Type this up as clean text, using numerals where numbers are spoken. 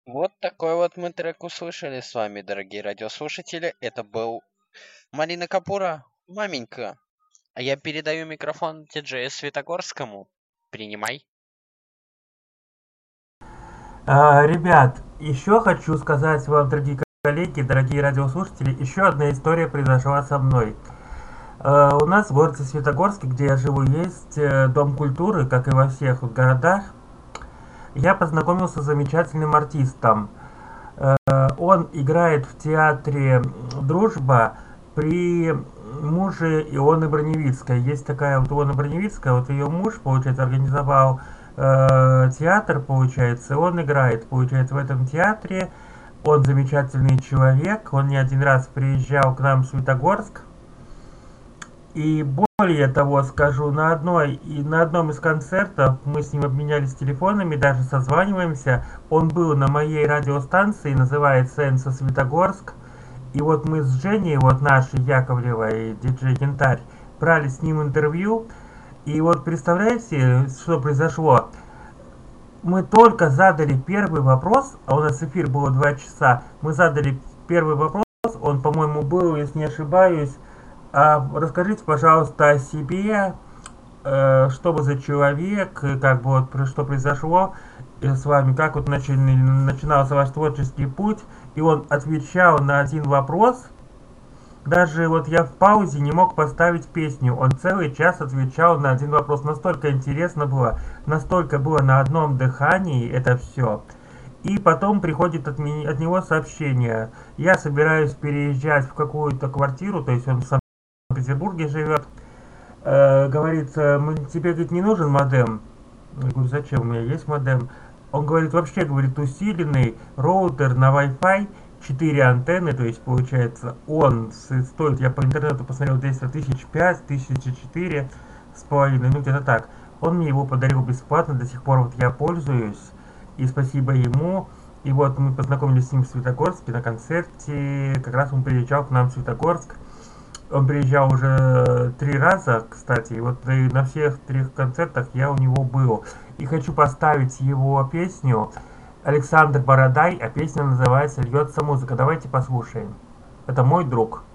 Вот такой вот мы трек услышали с вами, дорогие радиослушатели. Это был Марина Капура, «Маменька». А я передаю микрофон диджею Светогорскому. Принимай. Ребят, еще хочу сказать вам, дорогие коллеги, дорогие радиослушатели, еще одна история произошла со мной. У нас в городе Светогорске, где я живу, есть Дом культуры, как и во всех вот городах. Я познакомился с замечательным артистом. Он играет в театре «Дружба» при муже Ионы Броневицкой. Есть такая вот Иона Броневицкая, вот ее муж, получается, организовал театр, получается, он играет, получается, в этом театре. Он замечательный человек, он не один раз приезжал к нам в Светогорск. И более того, скажу, на одном из концертов мы с ним обменялись телефонами, даже созваниваемся. Он был на моей радиостанции, называется «Энса Светогорск». И вот мы с Женей, вот нашей Яковлевой, диджей Янтарь, брали с ним интервью. И вот представляете, что произошло? Мы только задали первый вопрос, а у нас эфир было 2 часа, мы задали первый вопрос, он, по-моему, был, если не ошибаюсь, расскажите, пожалуйста, о себе, что вы за человек, как бы вот что произошло с вами, как вот начинался ваш творческий путь, и он отвечал на один вопрос. Даже вот я в паузе не мог поставить песню. Он целый час отвечал на один вопрос. Настолько интересно было, настолько было на одном дыхании это все. И потом приходит от него сообщение. Я собираюсь переезжать в какую-то квартиру, то есть он в Санкт-Петербурге живет. Говорит, тебе, говорит, не нужен модем? Я говорю, зачем? У меня есть модем. Он говорит, вообще, говорит, усиленный роутер на Wi-Fi, 4 антенны, то есть получается он стоит, я по интернету посмотрел, 200 тысяч 5, 1004 с половиной, ну где-то так. Он мне его подарил бесплатно, до сих пор вот я пользуюсь, и спасибо ему. И вот мы познакомились с ним в Светогорске на концерте, как раз он приезжал к нам в Светогорск. Он приезжал уже 3 раза, кстати, и вот и на всех 3 концертах я у него был. И хочу поставить его песню Александр Бородай, а песня называется «Льется музыка». Давайте послушаем. Это мой друг.